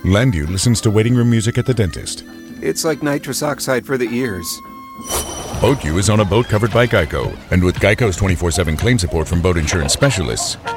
Landu listens to waiting room music at the dentist. It's like nitrous oxide for the ears. BoatU is on a boat covered by Geico. And with Geico's 24/7 claim support from boat insurance specialists,